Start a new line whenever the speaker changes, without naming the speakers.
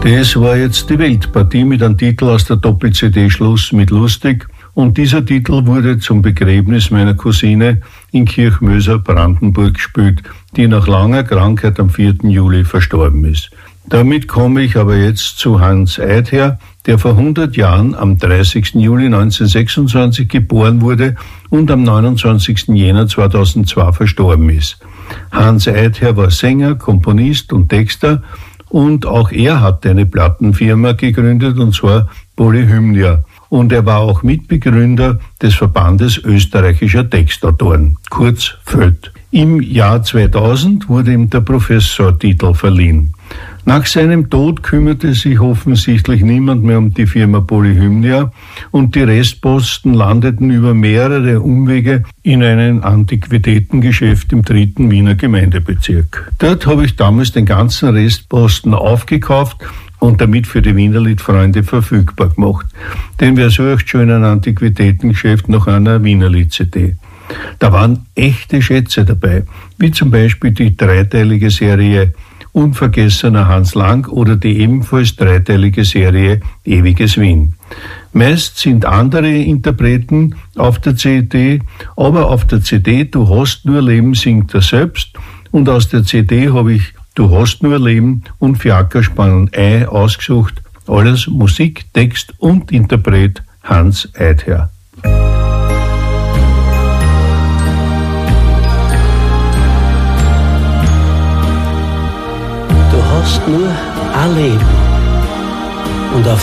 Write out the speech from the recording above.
Das war jetzt die Weltpartie mit einem Titel aus der Doppel-CD Schluss mit Lustig. Und dieser Titel wurde zum Begräbnis meiner Cousine in Kirchmöser, Brandenburg gespielt, die nach langer Krankheit am 4. Juli verstorben ist. Damit komme ich aber jetzt zu Hans Eidher, der vor 100 Jahren am 30. Juli 1926 geboren wurde und am 29. Jänner 2002 verstorben ist. Hans Eidher war Sänger, Komponist und Texter und auch er hatte eine Plattenfirma gegründet, und zwar Polyhymnia. Und er war auch Mitbegründer des Verbandes österreichischer Textautoren, kurz VÖT. Im Jahr 2000 wurde ihm der Professortitel verliehen. Nach seinem Tod kümmerte sich offensichtlich niemand mehr um die Firma Polyhymnia und die Restposten landeten über mehrere Umwege in einem Antiquitätengeschäft im 3. Wiener Gemeindebezirk. Dort habe ich damals den ganzen Restposten aufgekauft und damit für die Wienerlied-Freunde verfügbar gemacht. Denn wer sucht schon in einem Antiquitätengeschäft nach einer Wienerlied-CD? Da waren echte Schätze dabei, wie zum Beispiel die dreiteilige Serie Unvergessener Hans Lang oder die ebenfalls dreiteilige Serie Ewiges Wien. Meist sind andere Interpreten auf der CD, aber auf der CD Du hast nur Leben singt er selbst, und aus der CD habe ich Du hast nur Leben und Fiaker spannen Ei ausgesucht. Alles Musik, Text und Interpret Hans Eidher.
Du hast nur ein Leben und auf